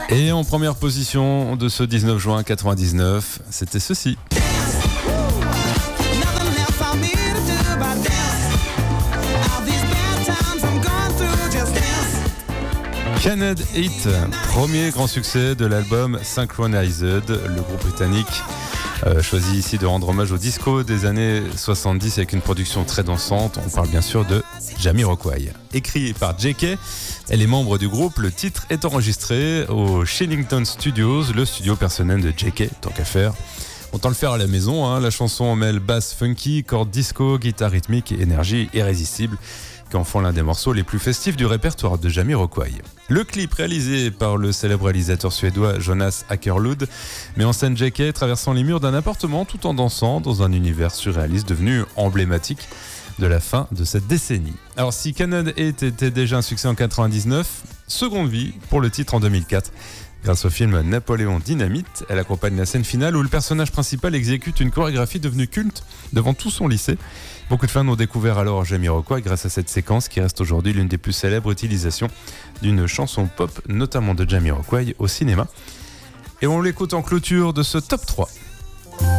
Et en première position de ce 19 juin 99, c'était ceci. Canned Heat, premier grand succès de l'album Synchronized. Le groupe britannique choisit ici de rendre hommage au disco des années 70 avec une production très dansante. On parle bien sûr de Jamiroquai. Écrit par J.K. et les membres du groupe, le titre est enregistré au Shillington Studios, le studio personnel de J.K., tant qu'à faire. Autant le faire à la maison, hein. La chanson mêle basse funky, cordes disco, guitare rythmique et énergie irrésistible qui en font l'un des morceaux les plus festifs du répertoire de Jamiroquai. Le clip réalisé par le célèbre réalisateur suédois Jonas Åkerlund met en scène J.K. traversant les murs d'un appartement tout en dansant dans un univers surréaliste devenu emblématique de la fin de cette décennie. Alors si Canned Heat était déjà un succès en 99, seconde vie pour le titre en 2004. Grâce au film Napoléon Dynamite, elle accompagne la scène finale où le personnage principal exécute une chorégraphie devenue culte devant tout son lycée. Beaucoup de fans ont découvert alors Jamiroquai grâce à cette séquence qui reste aujourd'hui l'une des plus célèbres utilisations d'une chanson pop, notamment de Jamiroquai au cinéma. Et on l'écoute en clôture de ce top 3.